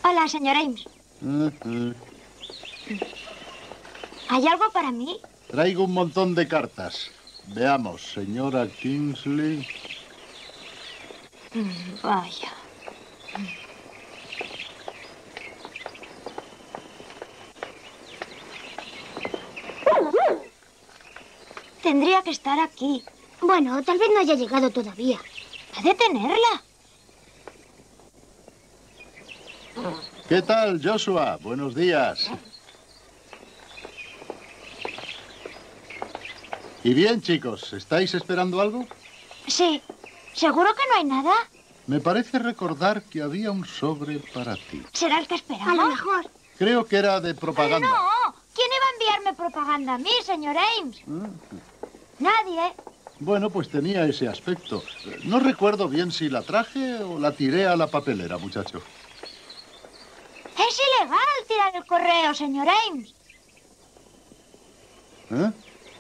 Hola, señor Ames. ¿Hay algo para mí? Traigo un montón de cartas. Veamos, señora Kingsley. Vaya. Tendría que estar aquí. Bueno, tal vez no haya llegado todavía. ¿Ha de tenerla? ¿Qué tal, Joshua? Buenos días. Y bien, chicos, ¿estáis esperando algo? Sí. ¿Seguro que no hay nada? Me parece recordar que había un sobre para ti. ¿Será el que esperaba? A lo mejor. Creo que era de propaganda. No. ¿Quién iba a enviarme propaganda a mí, señor Ames? Nadie. Bueno, pues tenía ese aspecto. No recuerdo bien si la traje o la tiré a la papelera, muchacho. Es ilegal tirar el correo, señor Ames. ¿Eh?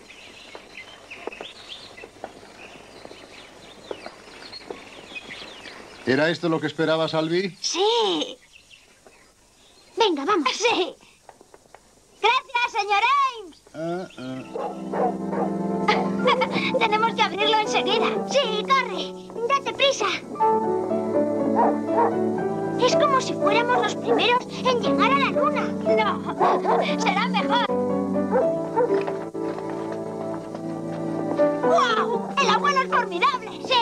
¿Era esto lo que esperabas, Albi? Sí. Venga, vamos. Sí. Gracias, señor Ames. Tenemos que abrirlo enseguida. Sí, corre. Date prisa. Es como si fuéramos los primeros en llegar a la luna. No, será mejor. ¡Guau! ¡El abuelo es formidable! Sí.